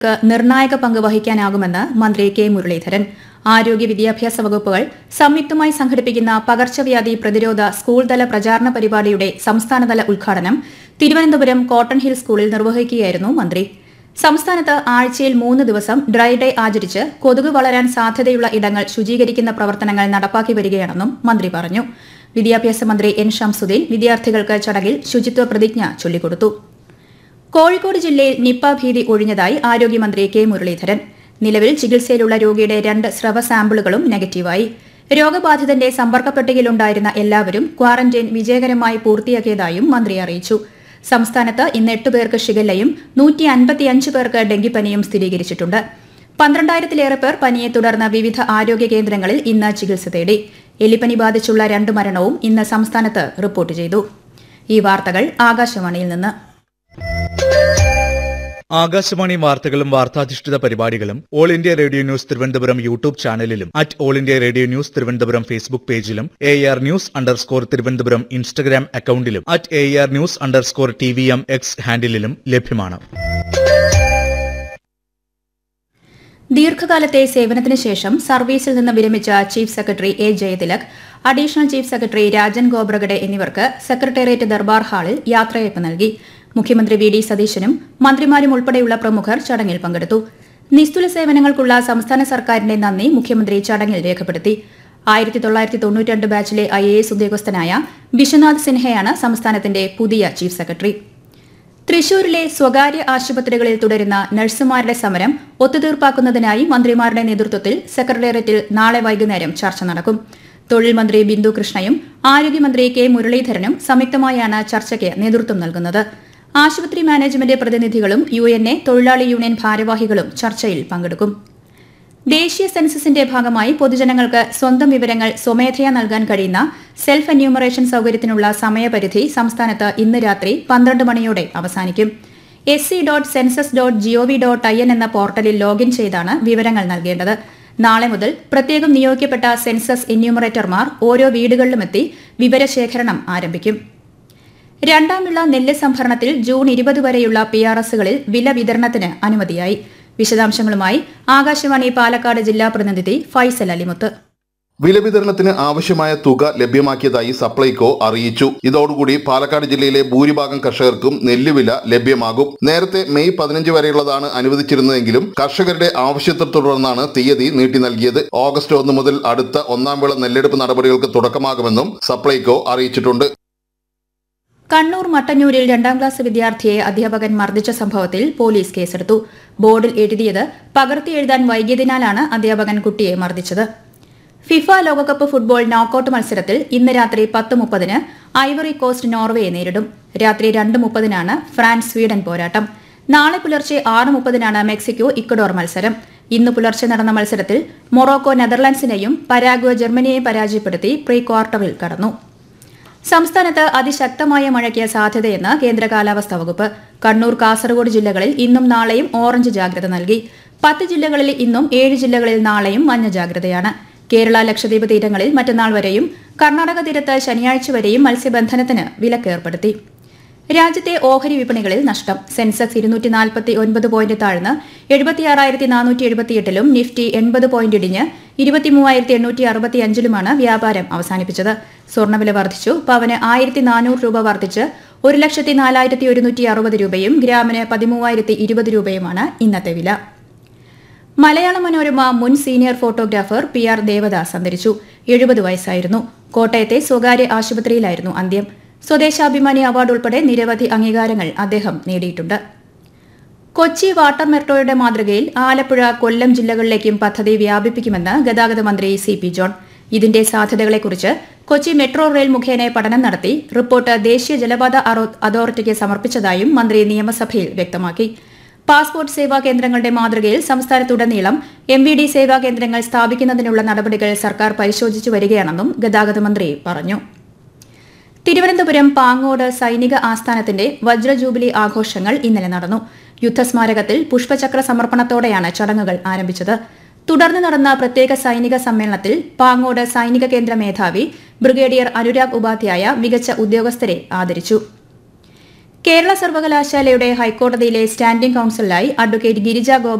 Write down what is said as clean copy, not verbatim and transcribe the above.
നിർണായക പങ്ക് വഹിക്കാനാകുമെന്ന് മന്ത്രി കെ മുരളീധരൻ. ആരോഗ്യ വിദ്യാഭ്യാസ വകുപ്പുകൾ സംയുക്തമായി സംഘടിപ്പിക്കുന്ന പകർച്ചവ്യാധി പ്രതിരോധ സ്കൂൾതല പ്രചാരണ പരിപാടിയുടെ സംസ്ഥാനതല ഉദ്ഘാടനം തിരുവനന്തപുരം കോട്ടൺ ഹിൽ സ്കൂളിൽ നിർവഹിക്കുകയായിരുന്നു മന്ത്രി. സംസ്ഥാനത്ത് ആഴ്ചയിൽ 3 ദിവസം ഡ്രൈ ഡേ ആചരിച്ച് കൊതുക് വളരാൻ സാധ്യതയുള്ള ഇടങ്ങൾ ശുചീകരിക്കുന്ന പ്രവർത്തനങ്ങൾ നടപ്പാക്കി വരികയാണെന്നും മന്ത്രി പറഞ്ഞു. വിദ്യാഭ്യാസ മന്ത്രി എൻ ഷംസുദ്ദീൻ വിദ്യാർത്ഥികൾക്ക് ചടങ്ങിൽ ശുചിത്വ പ്രതിജ്ഞ ചൊല്ലിക്കൊടുത്തു. കോഴിക്കോട് ജില്ലയിൽ നിപ്പ ഭീതി ഒഴിഞ്ഞതായി ആരോഗ്യമന്ത്രി കെ മുരളീധരൻ. നിലവിൽ ചികിത്സയിലുള്ള രോഗിയുടെ 2 സ്രവ സാമ്പിളുകളും നെഗറ്റീവായി. രോഗബാധിതന്റെ സമ്പർക്ക പട്ടികയിലുണ്ടായിരുന്ന എല്ലാവരും ക്വാറന്റൈൻ വിജയകരമായി പൂർത്തിയാക്കിയതായും മന്ത്രി അറിയിച്ചു. സംസ്ഥാനത്ത് ഇന്ന് 8 പേർക്ക് ഷിഗല്ലയും 155 പേർക്ക് ഡെങ്കിപ്പനിയും സ്ഥിരീകരിച്ചിട്ടുണ്ട്. 12,000-ലേറെ പേർ പനിയെ തുടർന്ന് വിവിധ ആരോഗ്യ കേന്ദ്രങ്ങളിൽ ഇന്ന് ചികിത്സ തേടി. എലിപ്പനി ബാധിച്ചുള്ള 2 മരണവും ഇന്ന് സംസ്ഥാനത്ത് റിപ്പോർട്ട് ചെയ്തു. ഈ വാർത്തകൾ ആകാശവാണിയിൽ നിന്ന്. ആകാശവാണി വാർത്തകളും വാർത്താധിഷ്ഠിത പരിപാടികളും all India radio news Thiruvananthapuram YouTube ചാനലിലും all India radio news Thiruvananthapuram Facebook പേജിലും AR News_ തിരുവനന്തപുരം ഇൻസ്റ്റഗ്രാം അക്കൌണ്ടിലും AR News_TVM X ഹാൻഡിലും ലഭ്യമാണ്. ദീർഘകാലത്തെ സേവനത്തിന് ശേഷം സർവീസിൽ നിന്ന് വിരമിച്ച chief secretary A Jayathilak, additional chief secretary Rajan Khobragade എന്നിവർക്ക് സെക്രട്ടേറിയറ്റ് ദർബാർ ഹാളിൽ യാത്രയയപ്പ് നൽകി. മുഖ്യമന്ത്രി വി ഡി സതീശനും മന്ത്രിമാരും ഉൾപ്പെടെയുള്ള പ്രമുഖർ ചടങ്ങിൽ പങ്കെടുത്തു. നിസ്തുല സേവനങ്ങൾക്കുള്ള സംസ്ഥാന സർക്കാരിന്റെ നന്ദി മുഖ്യമന്ത്രി ചടങ്ങിൽ രേഖപ്പെടുത്തി. 1992 ബാച്ചിലെ IAS ഉദ്യോഗസ്ഥനായ വിശ്വനാഥ് സിൻഹയാണ് സംസ്ഥാനത്തിന്റെ പുതിയ ചീഫ് സെക്രട്ടറി. തൃശൂരിലെ സ്വകാര്യ ആശുപത്രികളിൽ തുടരുന്ന നഴ്സുമാരുടെ സമരം ഒത്തുതീർപ്പാക്കുന്നതിനായി മന്ത്രിമാരുടെ നേതൃത്വത്തിൽ സെക്രട്ടേറിയറ്റിൽ നാളെ വൈകുന്നേരം ചർച്ച നടക്കും. തൊഴിൽ മന്ത്രി ബിന്ദു കൃഷ്ണയും ആരോഗ്യമന്ത്രി കെ മുരളീധരനും സംയുക്തമായാണ് ചർച്ചയ്ക്ക് നേതൃത്വം നൽകുന്നത്. ആശുപത്രി മാനേജ്മെന്റ് പ്രതിനിധികളും UNA തൊഴിലാളി യൂണിയൻ ഭാരവാഹികളും ചർച്ചയിൽ പങ്കെടുക്കും. ദേശീയ സെൻസസിന്റെ ഭാഗമായി പൊതുജനങ്ങൾക്ക് സ്വന്തം വിവരങ്ങൾ സ്വമേധയാ നൽകാൻ കഴിയുന്ന സെൽഫ് എന്യൂമറേഷൻ സൌകര്യത്തിനുള്ള സമയപരിധി സംസ്ഥാനത്ത് ഇന്ന് രാത്രി 12 മണിയോടെ അവസാനിക്കും. sc.census.gov.in എന്ന പോർട്ടലിൽ ലോഗിൻ ചെയ്താണ് വിവരങ്ങൾ നൽകേണ്ടത്. നാളെ മുതൽ പ്രത്യേകം നിയോഗിക്കപ്പെട്ട സെൻസസ് എന്യൂമറേറ്റർമാർ ഓരോ വീടുകളിലുമെത്തി വിവരശേഖരണം ആരംഭിക്കും. രണ്ടാം വിള നെല്ല് സംഭരണത്തിൽ ജൂൺ 20 വരെയുള്ള PRSകളിൽ വില വിതരണത്തിന് അനുമതിയായി. വിശദാംശങ്ങളുമായി ആകാശവാണി പാലക്കാട് ജില്ലാ പ്രതിനിധി ഫൈസൽ അലിമുത്ത്. വില വിതരണത്തിന് ആവശ്യമായ തുക ലഭ്യമാക്കിയതായി സപ്ലൈകോ അറിയിച്ചു. ഇതോടുകൂടി പാലക്കാട് ജില്ലയിലെ ഭൂരിഭാഗം കർഷകർക്കും നെല്ലുവില ലഭ്യമാകും. നേരത്തെ മെയ് 15 വരെയുള്ളതാണ് അനുവദിച്ചിരുന്നതെങ്കിലും കർഷകരുടെ ആവശ്യത്തെ തുടർന്നാണ് തീയതി നീട്ടി നൽകിയത്. ഓഗസ്റ്റ് 1 മുതൽ അടുത്ത 1ാം വിള നെല്ലെടുപ്പ് നടപടികൾക്ക് തുടക്കമാകുമെന്നും സപ്ലൈകോ അറിയിച്ചിട്ടുണ്ട്. കണ്ണൂർ മട്ടന്നൂരിൽ 2ാം ക്ലാസ് വിദ്യാർത്ഥിയെ അധ്യാപകൻ മർദ്ദിച്ച സംഭവത്തിൽ പോലീസ് കേസെടുത്തു. ബോർഡിൽ എഴുതിയത് പകർത്തി എഴുതാൻ വൈകിയതിനാലാണ് അധ്യാപകൻ കുട്ടിയെ മർദ്ദിച്ചത്. ഫിഫ ലോകകപ്പ് ഫുട്ബോൾ നോക്കൌട്ട് മത്സരത്തിൽ ഇന്ന് രാത്രി 10:30 ഐവറി കോസ്റ്റ് നോർവേയെ നേരിടും. രാത്രി 2:30 ഫ്രാൻസ് സ്വീഡൻ പോരാട്ടം. നാളെ പുലർച്ചെ 6:30 മെക്സിക്കോ ഇക്വഡോർ മത്സരം. ഇന്ന് പുലർച്ചെ നടന്ന മത്സരത്തിൽ മൊറോക്കോ നെതർലൻഡ്സിനെയും പരാഗ്വ ജർമ്മനിയെയും പരാജയപ്പെടുത്തി പ്രീ ക്വാർട്ടറിൽ കടന്നു. സംസ്ഥാനത്ത് അതിശക്തമായ മഴയ്ക്ക് സാധ്യതയെന്ന് കേന്ദ്ര കാലാവസ്ഥാ വകുപ്പ്. കണ്ണൂർ, കാസർഗോഡ് ജില്ലകളിൽ ഇന്നും നാളെയും ഓറഞ്ച് ജാഗ്രത നൽകി. 10 ജില്ലകളിൽ ഇന്നും 7 ജില്ലകളിൽ നാളെയും മഞ്ഞ ജാഗ്രതയാണ്. കേരള, ലക്ഷദ്വീപ് തീരങ്ങളിൽ മറ്റന്നാൾ വരെയും കർണാടക തീരത്ത് ശനിയാഴ്ച വരെയും മത്സ്യബന്ധനത്തിന് വിലക്കേർപ്പെടുത്തി. രാജ്യത്തെ ഓഹരി വിപണികളിൽ നഷ്ടം. സെൻസെക്സ് 249 പോയിന്റ് താഴ്ന്ന് 76,478-ലും നിഫ്റ്റി 80 പോയിന്റ് ഇടിഞ്ഞ് 23,865-ലുമാണ് വ്യാപാരം അവസാനിപ്പിച്ചത്. സ്വർണ്ണവില വർദ്ധിച്ചു. പവന് 1,400 രൂപ വർദ്ധിച്ച് 1,04,160 രൂപയും ഗ്രാമിന് 13,020 രൂപയുമാണ് ഇന്നത്തെ വില. മലയാള മനോരമ മുൻ സീനിയർ ഫോട്ടോഗ്രാഫർ PR ദേവദാസ് അന്തരിച്ചു. 70 വയസ്സായിരുന്നു. കോട്ടയത്തെ സ്വകാര്യ ആശുപത്രിയിലായിരുന്നു അന്ത്യം. സ്വദേശാഭിമാനി അവാർഡ് ഉൾപ്പെടെ നിരവധി അംഗീകാരങ്ങൾ അദ്ദേഹം നേടിയിട്ടുണ്ട്. കൊച്ചി വാട്ടർ മെട്രോയുടെ മാതൃകയിൽ ആലപ്പുഴ, കൊല്ലം ജില്ലകളിലേക്കും പദ്ധതി വ്യാപിപ്പിക്കുമെന്ന് ഗതാഗത മന്ത്രി CP ജോൺ. ഇതിന്റെ സാധ്യതകളെക്കുറിച്ച് കൊച്ചി മെട്രോ റെയിൽ മുഖേന പഠനം നടത്തി റിപ്പോർട്ട് ദേശീയ ജലപാത അതോറിറ്റിക്ക് സമർപ്പിച്ചതായും മന്ത്രി നിയമസഭയിൽ വ്യക്തമാക്കി. പാസ്പോർട്ട് സേവാ കേന്ദ്രങ്ങളുടെ മാതൃകയിൽ സംസ്ഥാനത്തുടനീളം MVD സേവാ കേന്ദ്രങ്ങൾ സ്ഥാപിക്കുന്നതിനുള്ള നടപടികൾ സർക്കാർ പരിശോധിച്ചു വരികയാണെന്നും ഗതാഗത മന്ത്രി പറഞ്ഞു. തിരുവനന്തപുരം പാങ്ങോട് സൈനിക ആസ്ഥാനത്തിന്റെ വജ്രജൂബിലി ആഘോഷങ്ങൾ ഇന്നലെ നടന്നു. യുദ്ധസ്മാരകത്തിൽ പുഷ്പചക്ര സമർപ്പണത്തോടെയാണ് ചടങ്ങുകൾ ആരംഭിച്ചത്. തുടർന്ന് നടന്ന പ്രത്യേക സൈനിക സമ്മേളനത്തിൽ പാങ്ങോട് സൈനിക കേന്ദ്ര മേധാവി ബ്രിഗേഡിയർ അനുരാഗ് ഉപാധ്യായ മികച്ച ഉദ്യോഗസ്ഥരെ ആദരിച്ചു. കേരള സർവകലാശാലയുടെ ഹൈക്കോടതിയിലെ സ്റ്റാൻഡിംഗ് കൌൺസിലായി അഡ്വക്കേറ്റ് ഗിരിജ